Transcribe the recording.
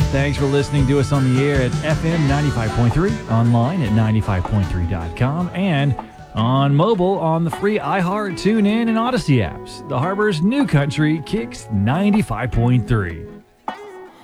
Thanks for listening to us on the air at FM 95.3, online at 95.3.com, and on mobile on the free iHeart, TuneIn, and Odyssey apps. The Harbor's new country kicks 95.3.